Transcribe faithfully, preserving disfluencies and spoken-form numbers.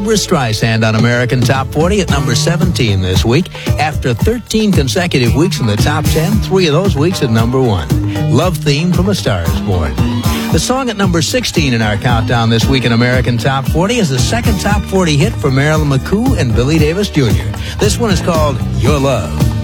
Barbra Streisand on American Top forty at number seventeen this week. After thirteen consecutive weeks in the top ten, three of those weeks at number one. Love Theme from A Star Is Born. The song at number sixteen in our countdown this week in American Top forty is the second top forty hit for Marilyn McCoo and Billy Davis Junior This one is called Your Love.